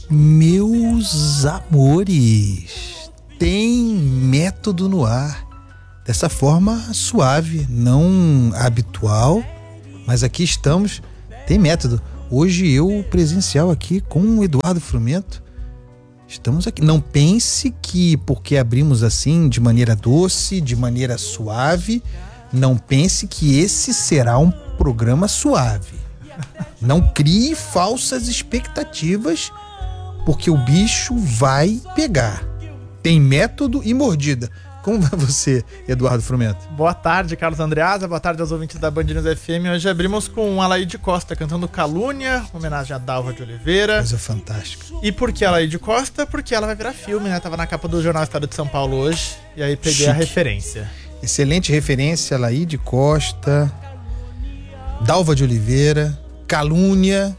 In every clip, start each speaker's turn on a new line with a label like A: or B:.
A: Meus amores, tem método no ar, dessa forma suave, não habitual, mas aqui estamos, tem método. Hoje eu presencial aqui com o Eduardo Frumento, estamos aqui. Não pense que porque abrimos assim, de maneira doce, de maneira suave, não pense que esse será um programa suave. Não crie falsas expectativas, porque o bicho vai pegar. Tem método e mordida. Como vai você, Eduardo Frumento?
B: Boa tarde, Carlos Andreasa. Boa tarde aos ouvintes da Band News FM. Hoje abrimos com Alaide Costa cantando Calúnia, homenagem a Dalva de Oliveira.
A: Coisa fantástica.
B: E por que Alaide Costa? Porque ela vai virar filme, né? Tava na capa do Jornal Estado de São Paulo hoje. E aí peguei
A: Chique.
B: a referência.
A: Excelente referência, Alaide Costa, Dalva de Oliveira, Calúnia.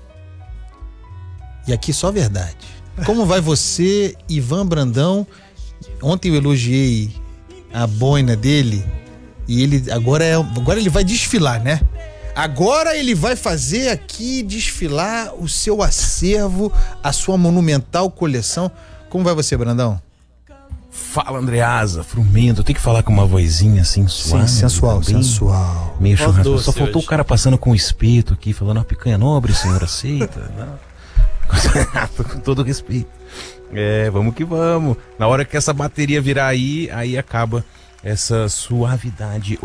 A: E aqui só verdade. Como vai você, Ivan Brandão? Ontem eu elogiei a boina dele e ele agora ele vai desfilar, né? Agora ele vai fazer aqui desfilar o seu acervo, a sua monumental coleção. Como vai você, Brandão?
C: Fala, Andreasa, Frumento. Tem que falar com uma vozinha assim, suave.
A: Sim, sensual,
C: também.
A: sensual.
C: Meio
B: Voz
C: churrasco.
B: doce
C: Só faltou
B: hoje.
C: o cara passando com um espeto aqui, falando: picanha nobre, senhor, aceita? Não. Com todo respeito. Vamos que vamos. Na hora que essa bateria virar aí acaba essa suavidade.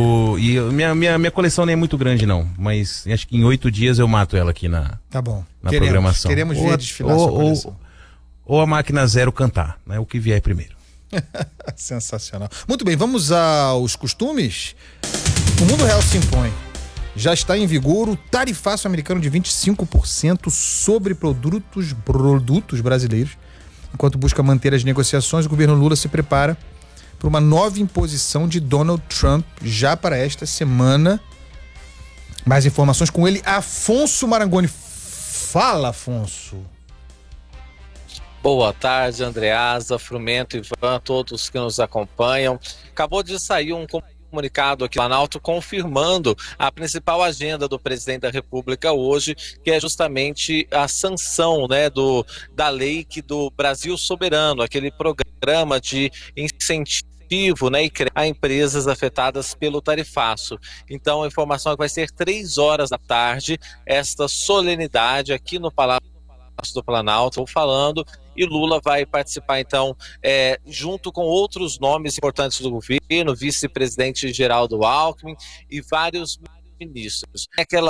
C: Minha coleção nem é muito grande, não. Mas acho que em 8 dias eu mato ela aqui na programação.
A: Queremos ver desfilar sua coleção.
C: Ou a máquina zero cantar, né? O que vier primeiro.
A: Sensacional. Muito bem, vamos aos costumes. O mundo real se impõe. Já está em vigor o tarifaço americano de 25% sobre produtos brasileiros. Enquanto busca manter as negociações, o governo Lula se prepara para uma nova imposição de Donald Trump já para esta semana. Mais informações com ele, Afonso Marangoni. Fala, Afonso.
D: Boa tarde, Andreasa, Frumento, Ivan, todos que nos acompanham. Acabou de sair um comunicado aqui no Planalto confirmando a principal agenda do presidente da República hoje, que é justamente a sanção, né, da lei do Brasil Soberano, aquele programa de incentivo, né, a empresas afetadas pelo tarifaço. Então a informação é que vai ser 3 horas da tarde, esta solenidade aqui no Palácio do Planalto, estou falando, e Lula vai participar então junto com outros nomes importantes do governo, vice-presidente Geraldo Alckmin e vários ministros. Aquela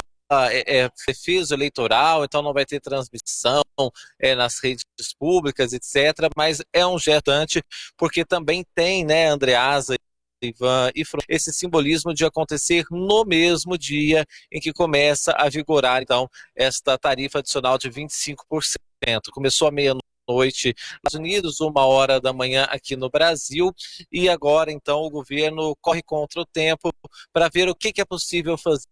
D: defesa eleitoral, então não vai ter transmissão nas redes públicas, etc., mas é um gesto importante, porque também tem, né, Andreasa, Ivan e esse simbolismo de acontecer no mesmo dia em que começa a vigorar então esta tarifa adicional de 25%. Começou à meia-noite nos Estados Unidos, 1h da manhã aqui no Brasil, e agora então o governo corre contra o tempo para ver o que é possível fazer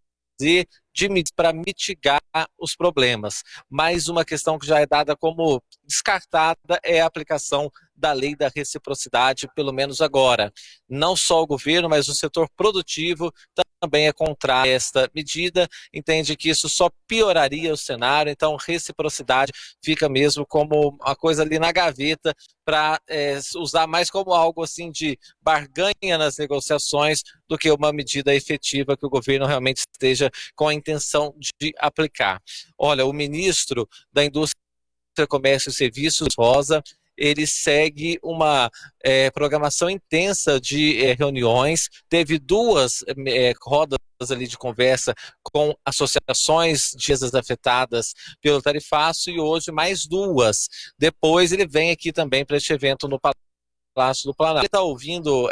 D: para mitigar os problemas. Mais uma questão que já é dada como descartada é a aplicação da lei da reciprocidade, pelo menos agora. Não só o governo, mas o setor produtivo também é contra esta medida, entende que isso só pioraria o cenário, então reciprocidade fica mesmo como uma coisa ali na gaveta para usar mais como algo assim de barganha nas negociações do que uma medida efetiva que o governo realmente esteja com a intenção de aplicar. Olha, o ministro da Indústria, Comércio e Serviços, Rosa, ele segue uma programação intensa de reuniões, teve 2 rodas ali de conversa com associações de empresas afetadas pelo tarifaço e hoje mais 2. Depois ele vem aqui também para este evento no Palácio do Planalto. Ele está ouvindo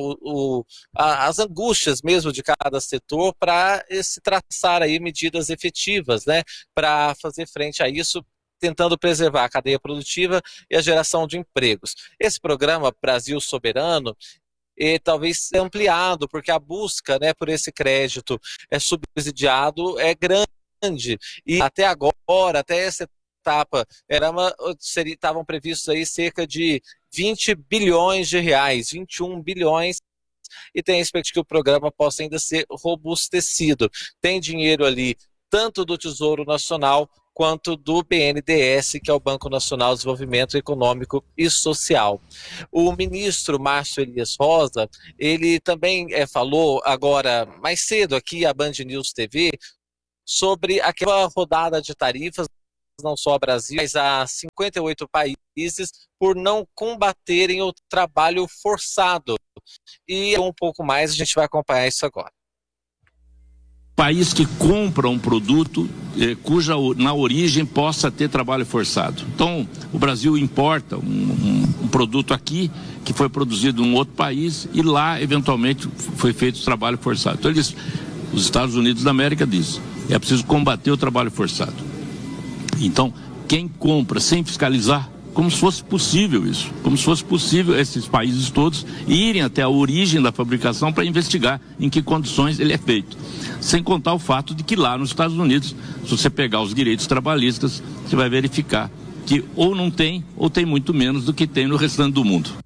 D: as angústias mesmo de cada setor para se traçar aí medidas efetivas, né, para fazer frente a isso, tentando preservar a cadeia produtiva e a geração de empregos. Esse programa Brasil Soberano talvez seja ampliado, porque a busca, né, por esse crédito subsidiado é grande. E até agora, até essa etapa, estavam previstos aí cerca de 20 bilhões de reais, 21 bilhões, e tem a expectativa que o programa possa ainda ser robustecido. Tem dinheiro ali tanto do Tesouro Nacional quanto do BNDES, que é o Banco Nacional de Desenvolvimento Econômico e Social. O ministro Márcio Elias Rosa, ele também falou agora mais cedo aqui à Band News TV sobre aquela rodada de tarifas, não só ao Brasil, mas a 58 países, por não combaterem o trabalho forçado. E um pouco mais, a gente vai acompanhar isso agora.
E: País que compra um produto cuja na origem possa ter trabalho forçado. Então, o Brasil importa um produto aqui que foi produzido em um outro país e lá, eventualmente, foi feito o trabalho forçado. Então, os Estados Unidos da América dizem, é preciso combater o trabalho forçado. Então, quem compra sem fiscalizar, como se fosse possível isso, como se fosse possível esses países todos irem até a origem da fabricação para investigar em que condições ele é feito. Sem contar o fato de que lá nos Estados Unidos, se você pegar os direitos trabalhistas, você vai verificar que ou não tem, ou tem muito menos do que tem no restante do mundo.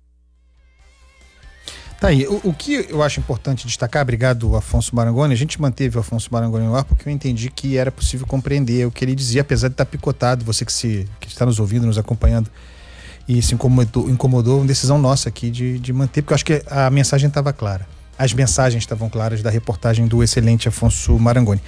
A: Tá aí, o que eu acho importante destacar, obrigado Afonso Marangoni, a gente manteve o Afonso Marangoni no ar porque eu entendi que era possível compreender o que ele dizia, apesar de estar picotado, você que está nos ouvindo, nos acompanhando e se incomodou, uma decisão nossa aqui de manter, porque eu acho que a mensagem estava clara, as mensagens estavam claras da reportagem do excelente Afonso Marangoni.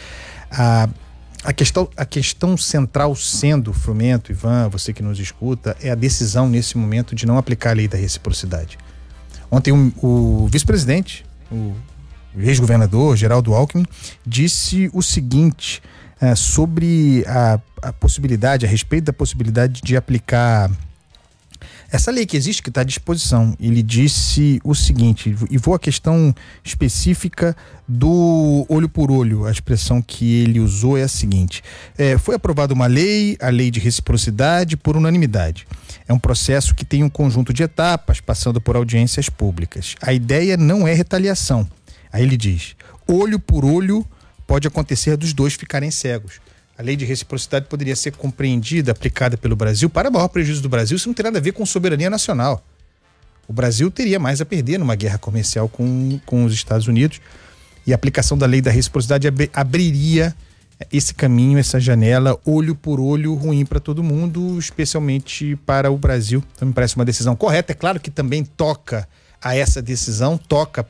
A: A questão central sendo, Frumento, Ivan, você que nos escuta, é a decisão nesse momento de não aplicar a lei da reciprocidade. Ontem o vice-presidente, o ex-governador Geraldo Alckmin, disse o seguinte sobre a possibilidade, a respeito da possibilidade de aplicar essa lei que existe, que está à disposição. Ele disse o seguinte, e vou à questão específica do olho por olho, a expressão que ele usou é a seguinte: foi aprovada uma lei, a lei de reciprocidade, por unanimidade. É um processo que tem um conjunto de etapas, passando por audiências públicas. A ideia não é retaliação. Aí ele diz, olho por olho pode acontecer dos dois ficarem cegos. A lei de reciprocidade poderia ser compreendida, aplicada pelo Brasil, para maior prejuízo do Brasil. Isso não tem nada a ver com soberania nacional. O Brasil teria mais a perder numa guerra comercial com os Estados Unidos, e a aplicação da lei da reciprocidade abriria esse caminho, essa janela, olho por olho, ruim para todo mundo, especialmente para o Brasil. Então me parece uma decisão correta. É claro que também toca para essa decisão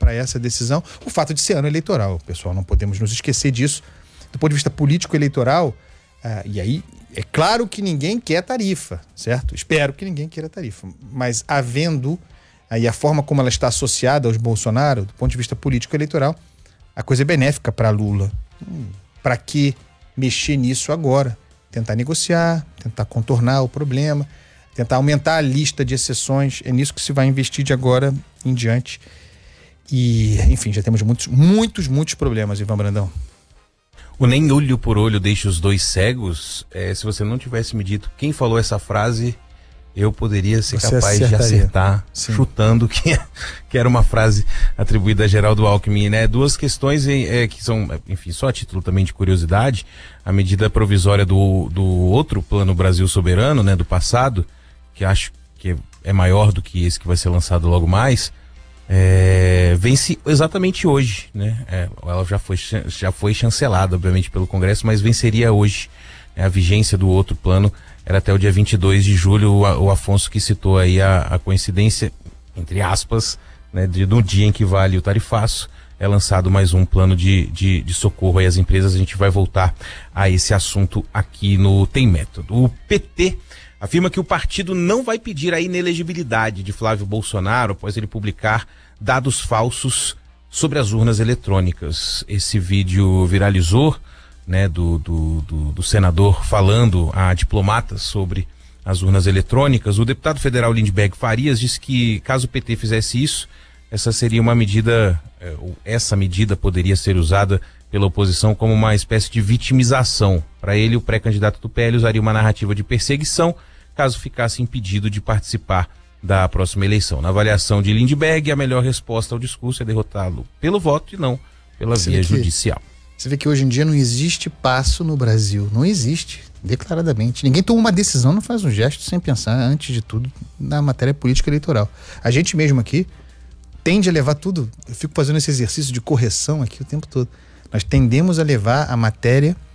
A: o fato de ser ano eleitoral, pessoal, não podemos nos esquecer disso. Do ponto de vista político-eleitoral, e aí é claro que ninguém quer tarifa, certo? Espero que ninguém queira tarifa, mas havendo aí a forma como ela está associada aos Bolsonaro, do ponto de vista político-eleitoral, a coisa é benéfica para Lula. Para que mexer nisso agora? Tentar negociar, tentar contornar o problema, tentar aumentar a lista de exceções. É nisso que se vai investir de agora em diante. E, enfim, já temos muitos problemas, Ivan Brandão.
C: O nem olho por olho deixa os dois cegos. Se você não tivesse me dito quem falou essa frase, eu poderia ser capaz de acertar, sim, chutando que era uma frase atribuída a Geraldo Alckmin, né? Duas questões que são, enfim, só a título também de curiosidade. A medida provisória do outro Plano Brasil Soberano, né, do passado, que acho que é maior do que esse que vai ser lançado logo mais, vence exatamente hoje, né? Ela já foi chancelada, obviamente, pelo Congresso, mas venceria hoje. A vigência do outro plano era até o dia 22 de julho, o Afonso que citou aí a coincidência, entre aspas, né, do dia em que vale o tarifaço, é lançado mais um plano de socorro aí às empresas. A gente vai voltar a esse assunto aqui no Tem Método. O PT afirma que o partido não vai pedir a inelegibilidade de Flávio Bolsonaro após ele publicar dados falsos sobre as urnas eletrônicas. Esse vídeo viralizou, né, do senador falando a diplomatas sobre as urnas eletrônicas. O deputado federal Lindbergh Farias disse que caso o PT fizesse isso, essa seria uma medida, essa medida poderia ser usada pela oposição como uma espécie de vitimização. Para ele, o pré-candidato do PL usaria uma narrativa de perseguição caso ficasse impedido de participar da próxima eleição. Na avaliação de Lindbergh, a melhor resposta ao discurso é derrotá-lo pelo voto e não pela via judicial.
A: Você vê que hoje em dia não existe passo no Brasil. Não existe, declaradamente. Ninguém toma uma decisão, não faz um gesto sem pensar, antes de tudo, na matéria política eleitoral. A gente mesmo aqui tende a levar tudo. Eu fico fazendo esse exercício de correção aqui o tempo todo. Nós tendemos a levar a matéria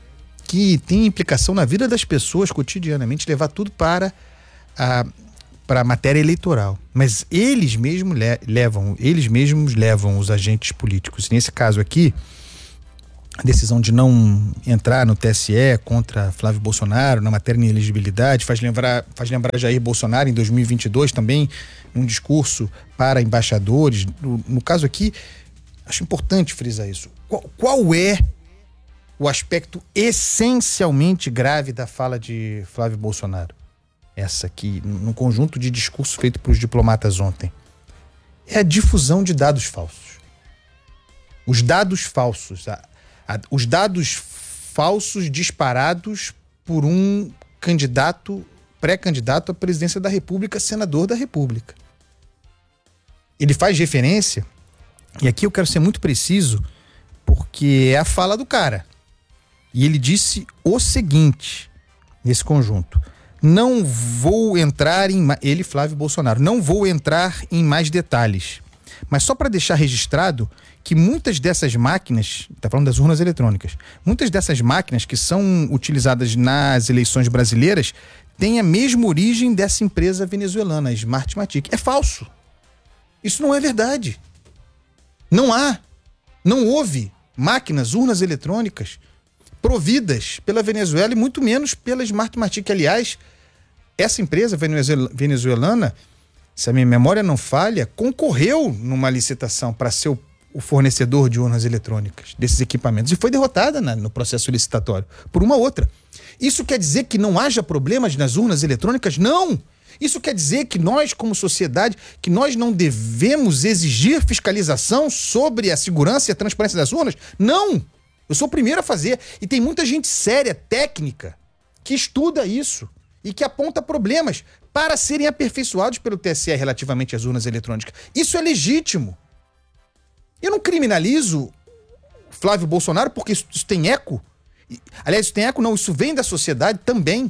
A: que tem implicação na vida das pessoas cotidianamente, levar tudo para a matéria eleitoral. Mas eles mesmos levam os agentes políticos. Nesse caso aqui, a decisão de não entrar no TSE contra Flávio Bolsonaro na matéria de inelegibilidade faz lembrar Jair Bolsonaro em 2022 também, num discurso para embaixadores. No caso aqui, acho importante frisar isso. Qual é o aspecto essencialmente grave da fala de Flávio Bolsonaro? Essa aqui, no conjunto de discurso feito pelos diplomatas ontem. É a difusão de dados falsos. Os dados falsos. Os dados falsos disparados por um pré-candidato à presidência da República, senador da República. Ele faz referência, e aqui eu quero ser muito preciso, porque é a fala do cara. E ele disse o seguinte, nesse conjunto: não vou entrar ele, Flávio Bolsonaro, não vou entrar em mais detalhes, mas só para deixar registrado que muitas dessas máquinas, está falando das urnas eletrônicas, muitas dessas máquinas que são utilizadas nas eleições brasileiras têm a mesma origem dessa empresa venezuelana, a Smartmatic. É falso. Isso não é verdade. Não houve máquinas, urnas eletrônicas providas pela Venezuela e muito menos pela Smartmatic. Aliás, essa empresa venezuelana, se a minha memória não falha, concorreu numa licitação para ser o fornecedor de urnas eletrônicas, desses equipamentos, e foi derrotada no processo licitatório por uma outra. Isso quer dizer que não haja problemas nas urnas eletrônicas? Não! Isso quer dizer que nós, como sociedade, que nós não devemos exigir fiscalização sobre a segurança e a transparência das urnas? Não! Eu sou o primeiro a fazer. E tem muita gente séria, técnica, que estuda isso e que aponta problemas para serem aperfeiçoados pelo TSE relativamente às urnas eletrônicas. Isso é legítimo. Eu não criminalizo Flávio Bolsonaro porque isso tem eco. Aliás, isso tem eco não, isso vem da sociedade também.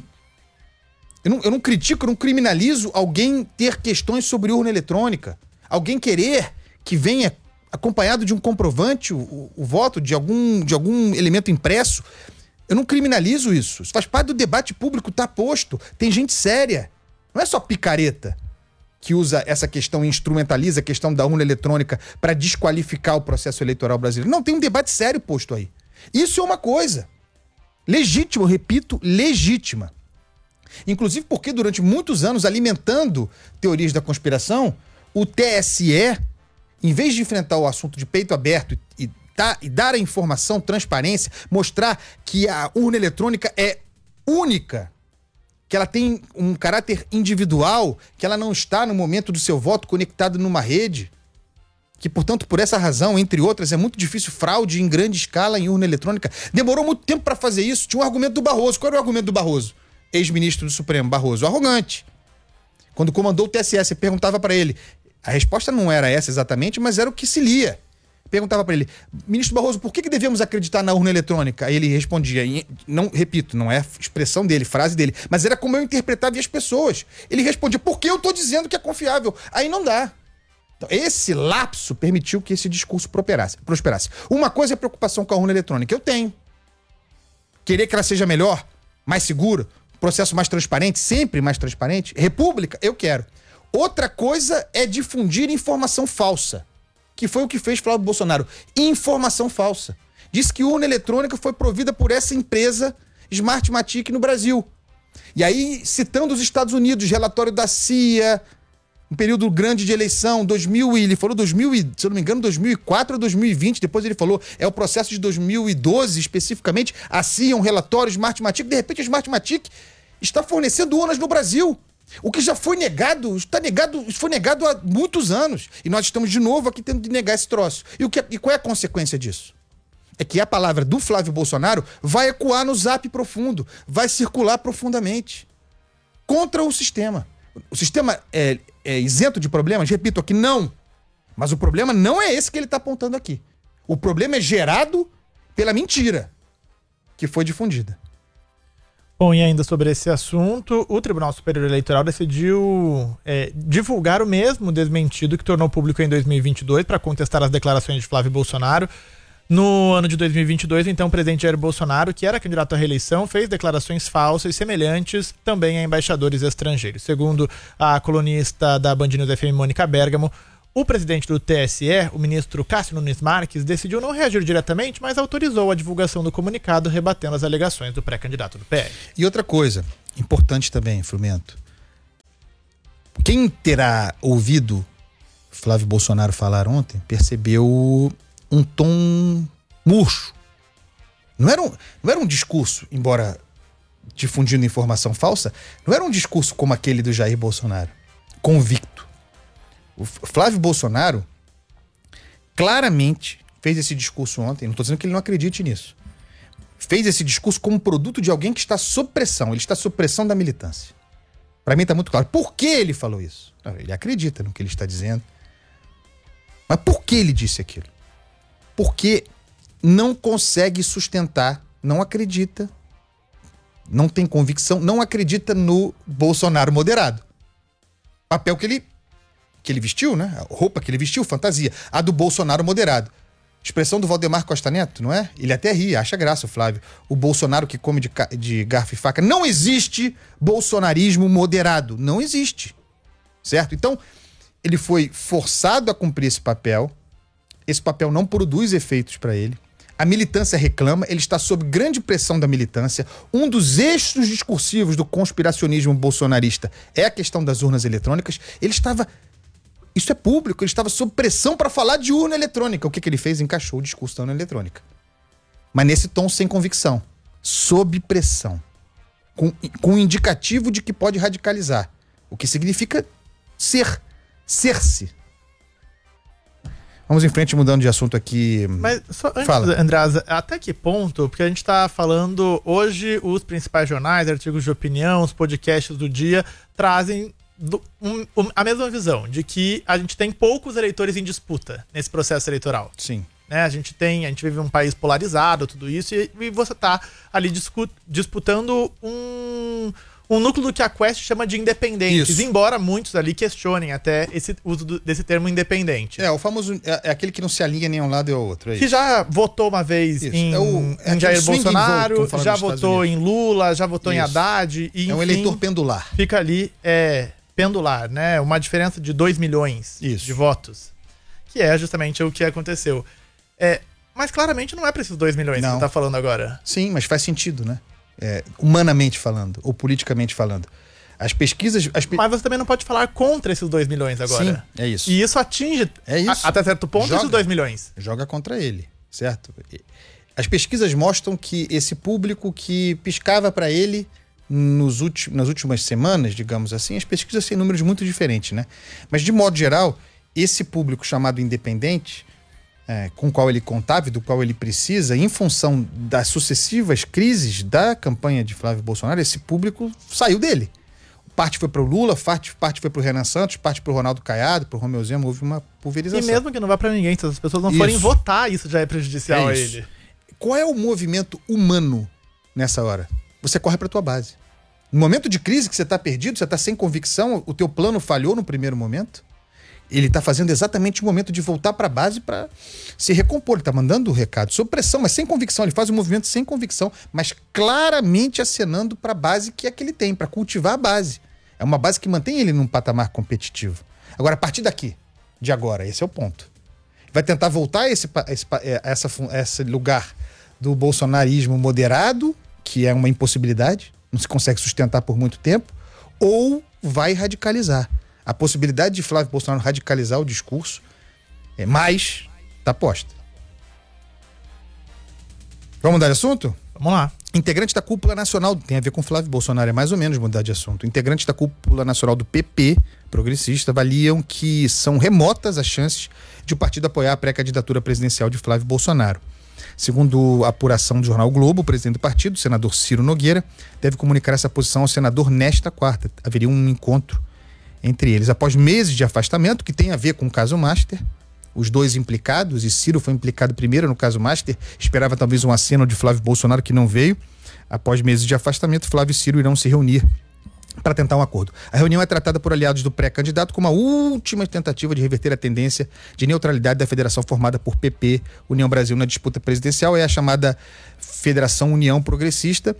A: Eu não critico, eu não criminalizo alguém ter questões sobre urna eletrônica. Alguém querer que venha acompanhado de um comprovante o voto, de algum elemento impresso. Eu não criminalizo isso. Isso faz parte do debate público, tá posto. Tem gente séria. Não é só picareta que usa essa questão e instrumentaliza a questão da urna eletrônica para desqualificar o processo eleitoral brasileiro. Não, tem um debate sério posto aí. Isso é uma coisa legítima, eu repito, legítima. Inclusive porque durante muitos anos, alimentando teorias da conspiração, o TSE, em vez de enfrentar o assunto de peito aberto e dar a informação, transparência, mostrar que a urna eletrônica é única, que ela tem um caráter individual, que ela não está no momento do seu voto conectado numa rede, que, portanto, por essa razão, entre outras, é muito difícil fraude em grande escala em urna eletrônica. Demorou muito tempo para fazer isso. Tinha um argumento do Barroso. Qual era o argumento do Barroso? Ex-ministro do Supremo, Barroso, arrogante. Quando comandou o TSE, você perguntava para ele, a resposta não era essa exatamente, mas era o que se lia. Perguntava para ele, ministro Barroso, por que devemos acreditar na urna eletrônica? Aí ele respondia, não, repito, não é expressão dele, frase dele, mas era como eu interpretava as pessoas. Ele respondia, porque eu estou dizendo que é confiável. Aí não dá. Então, esse lapso permitiu que esse discurso prosperasse. Uma coisa é a preocupação com a urna eletrônica. Eu tenho. Querer que ela seja melhor, mais segura, processo mais transparente, sempre mais transparente. República, eu quero. Outra coisa é difundir informação falsa, que foi o que fez Flávio Bolsonaro. Informação falsa. Disse que urna eletrônica foi provida por essa empresa Smartmatic no Brasil. E aí, citando os Estados Unidos, relatório da CIA, um período grande de eleição, ele falou se eu não me engano, 2004 ou 2020, depois ele falou, é o processo de 2012, especificamente, a CIA, um relatório Smartmatic, de repente a Smartmatic está fornecendo urnas no Brasil. O que já foi negado, foi negado há muitos anos. E nós estamos de novo aqui tendo de negar esse troço. E qual é a consequência disso? É que a palavra do Flávio Bolsonaro vai ecoar no zap profundo, vai circular profundamente contra o sistema. O sistema é isento de problemas? Repito aqui, não. Mas o problema não é esse que ele está apontando aqui. O problema é gerado pela mentira que foi difundida.
B: Bom, e ainda sobre esse assunto, o Tribunal Superior Eleitoral decidiu divulgar o mesmo desmentido que tornou público em 2022 para contestar as declarações de Flávio Bolsonaro. No ano de 2022, então, o presidente Jair Bolsonaro, que era candidato à reeleição, fez declarações falsas semelhantes também a embaixadores estrangeiros. Segundo a colunista da Band News FM, Mônica Bergamo, o presidente do TSE, o ministro Cássio Nunes Marques, decidiu não reagir diretamente, mas autorizou a divulgação do comunicado, rebatendo as alegações do pré-candidato do PL.
A: E outra coisa, importante também, Frumento. Quem terá ouvido Flávio Bolsonaro falar ontem, percebeu um tom murcho. Não era um discurso, embora difundindo informação falsa, não era um discurso como aquele do Jair Bolsonaro, convicto. O Flávio Bolsonaro claramente fez esse discurso ontem, não estou dizendo que ele não acredite nisso, fez esse discurso como produto de alguém que está sob pressão, ele está sob pressão da militância. Para mim está muito claro. Por que ele falou isso? Ele acredita no que ele está dizendo. Mas por que ele disse aquilo? Porque não consegue sustentar, não acredita, não tem convicção, não acredita no Bolsonaro moderado. Papel que ele vestiu, né? A roupa que ele vestiu, fantasia. A do Bolsonaro moderado. Expressão do Valdemar Costa Neto, não é? Ele até ri, acha graça o Flávio. O Bolsonaro que come de garfo e faca. Não existe bolsonarismo moderado. Não existe. Certo? Então, ele foi forçado a cumprir esse papel. Esse papel não produz efeitos para ele. A militância reclama, ele está sob grande pressão da militância. Um dos eixos discursivos do conspiracionismo bolsonarista é a questão das urnas eletrônicas. Ele estava... Isso é público, ele estava sob pressão para falar de urna eletrônica. O que ele fez? Encaixou o discurso da urna eletrônica. Mas nesse tom sem convicção. Sob pressão. Com um indicativo de que pode radicalizar. O que significa ser-se. Vamos em frente, mudando de assunto aqui.
B: Mas só antes, Andreasa, até que ponto? Porque a gente está falando hoje, os principais jornais, artigos de opinião, os podcasts do dia trazem a mesma visão de que a gente tem poucos eleitores em disputa nesse processo eleitoral.
A: Sim.
B: Né? A gente vive um país polarizado, tudo isso, e você está ali disputando um núcleo do que a Quest chama de independentes, isso. Embora muitos ali questionem até esse uso desse termo independente.
A: O famoso, é aquele que não se alinha nem a um lado nem ao outro.
B: Que já votou uma vez em Jair Bolsonaro, já votou em Lula, já votou em Haddad. E, enfim,
A: um eleitor pendular.
B: Fica ali, pendular, né? Uma diferença de 2 milhões de votos. Que é justamente o que aconteceu. Mas claramente não é para esses 2 milhões que você tá falando agora.
A: Sim, mas faz sentido, né? Humanamente falando, ou politicamente falando. As pesquisas...
B: Mas você também não pode falar contra esses 2 milhões agora.
A: Sim, é isso.
B: E isso atinge, até certo ponto, esses 2 milhões.
A: Joga contra ele, certo? As pesquisas mostram que esse público que piscava para ele nas últimas semanas, digamos assim, as pesquisas têm números muito diferentes, né? Mas, de modo geral, esse público chamado independente... com o qual ele contava e do qual ele precisa, em função das sucessivas crises da campanha de Flávio Bolsonaro, esse público saiu dele. Parte foi para o Lula, parte foi para o Renan Santos, parte para o Ronaldo Caiado, para o Romeu Zema, houve uma pulverização.
B: E mesmo que não vá para ninguém, se as pessoas não forem votar, isso já é prejudicial a ele.
A: Qual é o movimento humano nessa hora? Você corre para a tua base. No momento de crise que você está perdido, você está sem convicção, o teu plano falhou no primeiro momento, ele está fazendo exatamente o momento de voltar para a base para se recompor. Ele está mandando o recado sob pressão, mas sem convicção. Ele faz um movimento sem convicção, mas claramente acenando para a base que é que ele tem, para cultivar a base. É uma base que mantém ele num patamar competitivo. Agora, a partir daqui, de agora, esse é o ponto. Vai tentar voltar a esse lugar do bolsonarismo moderado, que é uma impossibilidade, não se consegue sustentar por muito tempo, ou vai radicalizar. A possibilidade de Flávio Bolsonaro radicalizar o discurso mais está posta. Vamos mudar de assunto?
B: Vamos lá.
A: Integrante da cúpula nacional, tem a ver com Flávio Bolsonaro, é mais ou menos mudar de assunto. Integrantes da cúpula nacional do PP, progressista, avaliam que são remotas as chances de o partido apoiar a pré-candidatura presidencial de Flávio Bolsonaro. Segundo a apuração do jornal Globo, o presidente do partido, o senador Ciro Nogueira, deve comunicar essa posição ao senador nesta quarta. Haveria um encontro entre eles. Após meses de afastamento, que tem a ver com o caso Master, os dois implicados, e Ciro foi implicado primeiro no caso Master, esperava talvez um aceno de Flávio Bolsonaro que não veio. Após meses de afastamento, Flávio e Ciro irão se reunir para tentar um acordo. A reunião é tratada por aliados do pré-candidato como a última tentativa de reverter a tendência de neutralidade da federação formada por PP, União Brasil na disputa presidencial, é a chamada Federação União Progressista.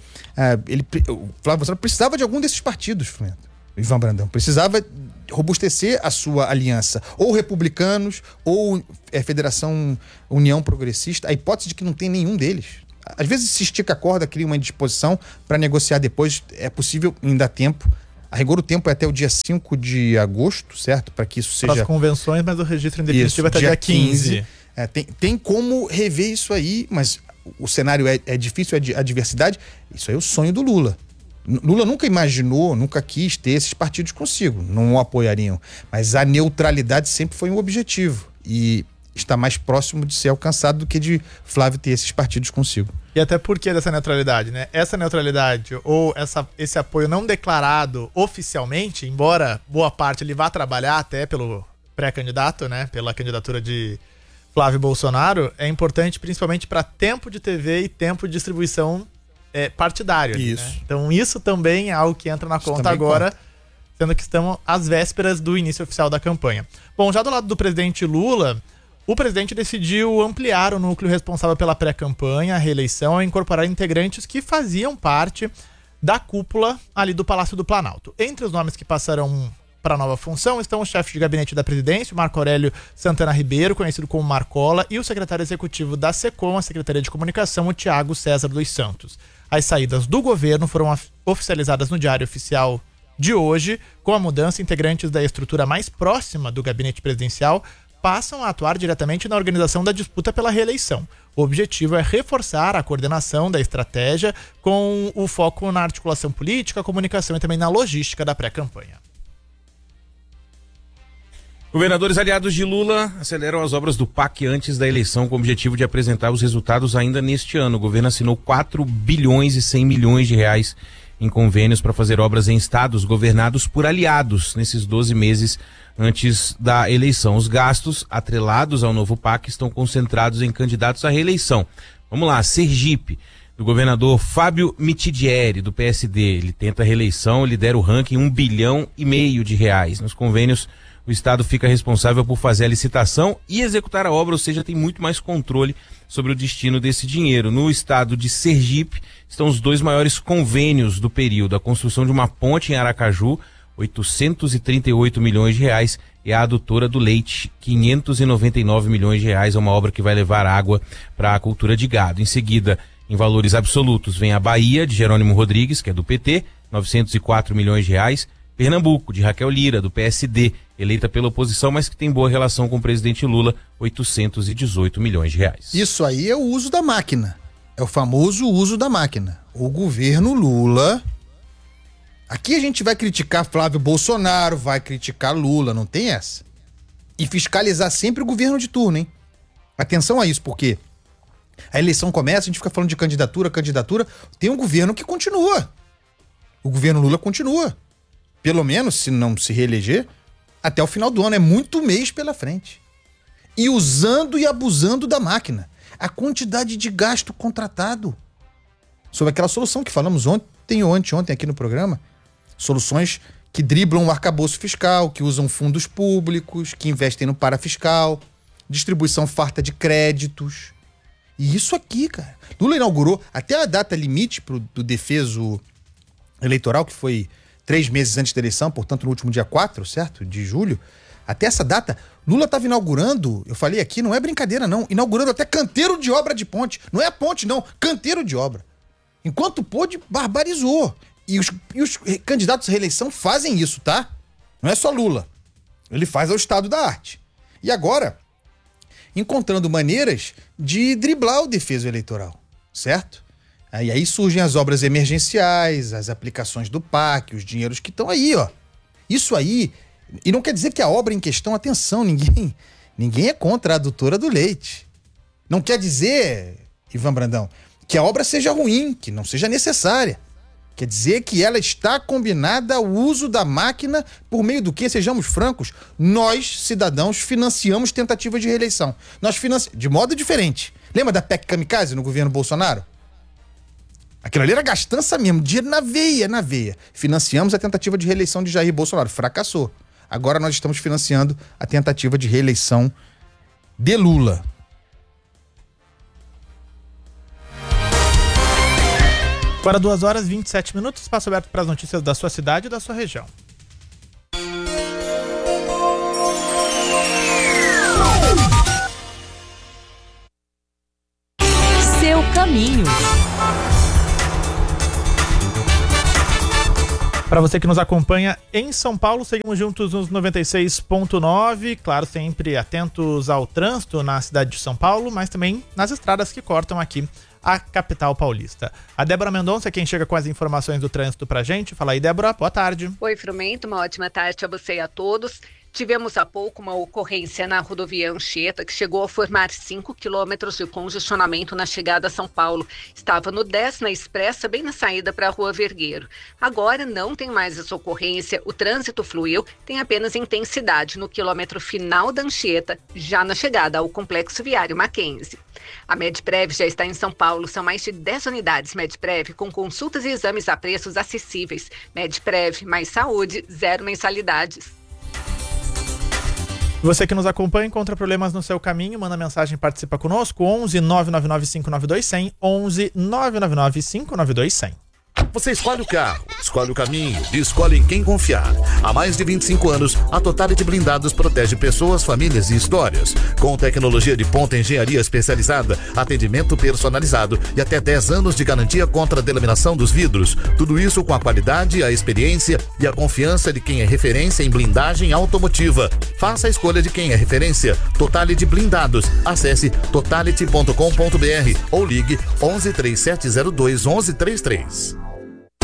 A: O Flávio Bolsonaro precisava de algum desses partidos, Ivan Brandão, precisava robustecer a sua aliança, ou republicanos, ou Federação União Progressista, a hipótese de que não tem nenhum deles. Às vezes se estica a corda, cria uma indisposição para negociar depois, é possível, ainda dá tempo. A rigor o tempo é até o dia 5 de agosto, certo? Para que isso seja...
B: Para as convenções, mas o registro em definitivo é até dia 15.
A: Tem como rever isso aí, mas o cenário é difícil, a diversidade. Isso aí é o sonho do Lula. Lula nunca imaginou, nunca quis ter esses partidos consigo, não o apoiariam. Mas a neutralidade sempre foi um objetivo. E está mais próximo de ser alcançado do que de Flávio ter esses partidos consigo.
B: E até por que dessa neutralidade, né? Essa neutralidade ou esse apoio não declarado oficialmente, embora boa parte ele vá trabalhar até pelo pré-candidato, né? Pela candidatura de Flávio Bolsonaro, é importante principalmente para tempo de TV e tempo de distribuição partidário.
A: Isso.
B: Né? Então isso também é algo que entra na conta agora, sendo que estamos às vésperas do início oficial da campanha. Bom, já do lado do presidente Lula, o presidente decidiu ampliar o núcleo responsável pela pré-campanha, a reeleição, ao incorporar integrantes que faziam parte da cúpula ali do Palácio do Planalto. Entre os nomes que passarão para a nova função estão o chefe de gabinete da presidência, o Marco Aurélio Santana Ribeiro, conhecido como Marcola, e o secretário executivo da SECOM, a Secretaria de Comunicação, o Tiago César dos Santos. As saídas do governo foram oficializadas no Diário Oficial de hoje. Com a mudança, integrantes da estrutura mais próxima do gabinete presidencial passam a atuar diretamente na organização da disputa pela reeleição. O objetivo é reforçar a coordenação da estratégia com o foco na articulação política, comunicação e também na logística da pré-campanha.
C: Governadores aliados de Lula aceleram as obras do PAC antes da eleição com o objetivo de apresentar os resultados ainda neste ano. O governo assinou 4 bilhões e 100 milhões de reais em convênios para fazer obras em estados governados por aliados nesses 12 meses antes da eleição. Os gastos atrelados ao novo PAC estão concentrados em candidatos à reeleição. Vamos lá, Sergipe, do governador Fábio Mitidieri, do PSD. Ele tenta a reeleição, lidera o ranking R$1,5 bilhão de reais. Nos convênios, o Estado fica responsável por fazer a licitação e executar a obra, ou seja, tem muito mais controle sobre o destino desse dinheiro. No estado de Sergipe estão os 2 maiores convênios do período. A construção de uma ponte em Aracaju, 838 milhões de reais, e a adutora do leite, 599 milhões de reais, é uma obra que vai levar água para a cultura de gado. Em seguida, em valores absolutos, vem a Bahia, de Jerônimo Rodrigues, que é do PT, 904 milhões de reais, Pernambuco, de Raquel Lira, do PSD, eleita pela oposição, mas que tem boa relação com o presidente Lula, 818 milhões de reais.
A: Isso aí é o uso da máquina. É o famoso uso da máquina. O governo Lula... Aqui a gente vai criticar Flávio Bolsonaro, vai criticar Lula, não tem essa. E fiscalizar sempre o governo de turno, hein? Atenção a isso, porque a eleição começa, a gente fica falando de candidatura, tem um governo que continua. O governo Lula continua. Pelo menos, se não se reeleger, até o final do ano. É muito mês pela frente. E usando e abusando da máquina. A quantidade de gasto contratado. Sobre aquela solução que falamos ontem ou anteontem aqui no programa. Soluções que driblam o arcabouço fiscal, que usam fundos públicos, que investem no parafiscal, distribuição farta de créditos. E isso aqui, cara. Lula inaugurou até a data limite do defeso eleitoral, que foi 3 meses antes da eleição, portanto no último dia 4, certo? De julho. Até essa data, Lula estava inaugurando, eu falei aqui, não é brincadeira não, inaugurando até canteiro de obra de ponte. Não é a ponte não, canteiro de obra. Enquanto pôde, barbarizou. E os candidatos à reeleição fazem isso, tá? Não é só Lula. Ele faz ao estado da arte. E agora, encontrando maneiras de driblar o defeso eleitoral, certo? E aí surgem as obras emergenciais, as aplicações do PAC, os dinheiros que estão aí, ó. Isso aí, e não quer dizer que a obra em questão, atenção, ninguém é contra a adutora do leite. Não quer dizer, Ivan Brandão, que a obra seja ruim, que não seja necessária. Quer dizer que ela está combinada ao uso da máquina por meio do que, sejamos francos, nós, cidadãos, financiamos tentativas de reeleição. Nós financiamos de modo diferente. Lembra da PEC Kamikaze no governo Bolsonaro? Aquilo ali era gastança mesmo, dinheiro na veia. Financiamos a tentativa de reeleição de Jair Bolsonaro, fracassou. Agora nós estamos financiando a tentativa de reeleição de Lula.
B: Agora 2h27, espaço aberto para as notícias da sua cidade e da sua região.
F: Seu caminho.
B: Para você que nos acompanha em São Paulo, seguimos juntos nos 96.9, claro, sempre atentos ao trânsito na cidade de São Paulo, mas também nas estradas que cortam aqui a capital paulista. A Débora Mendonça é quem chega com as informações do trânsito pra gente. Fala aí, Débora, boa tarde.
G: Oi, Frumento, uma ótima tarde a você e a todos. Tivemos há pouco uma ocorrência na rodovia Anchieta que chegou a formar 5 quilômetros de congestionamento na chegada a São Paulo. Estava no 10 na Expressa, bem na saída para a Rua Vergueiro. Agora não tem mais essa ocorrência, o trânsito fluiu, tem apenas intensidade no quilômetro final da Anchieta, já na chegada ao Complexo Viário Mackenzie. A Medprev já está em São Paulo, são mais de 10 unidades Medprev com consultas e exames a preços acessíveis. Medprev, mais saúde, 0 mensalidades.
B: Você que nos acompanha, encontra problemas no seu caminho, manda mensagem, participa conosco, 11 999 592 100, 11 999 592 100.
H: Você escolhe o carro, escolhe o caminho e escolhe em quem confiar. Há mais de 25 anos, a Totality Blindados protege pessoas, famílias e histórias. Com tecnologia de ponta, engenharia especializada, atendimento personalizado e até 10 anos de garantia contra a delaminação dos vidros. Tudo isso com a qualidade, a experiência e a confiança de quem é referência em blindagem automotiva. Faça a escolha de quem é referência. Totality Blindados. Acesse totality.com.br ou ligue 11 3702 1133.